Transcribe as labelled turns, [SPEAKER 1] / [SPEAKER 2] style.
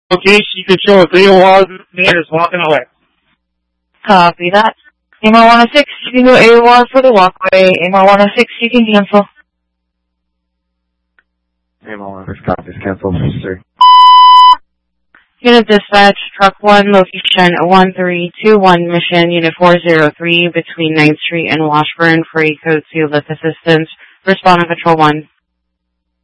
[SPEAKER 1] Location, you can show us AOR is walking away.
[SPEAKER 2] Copy that. AMR 106, you can go AOR for the walkway. AMR 106, you can cancel.
[SPEAKER 3] AMR 106, copies, cancel, sir.
[SPEAKER 2] Unit dispatch, truck 1, location 1321, mission, unit 403, between 9th Street and Washburn, for a code seal lift assistance. Respond on control 1.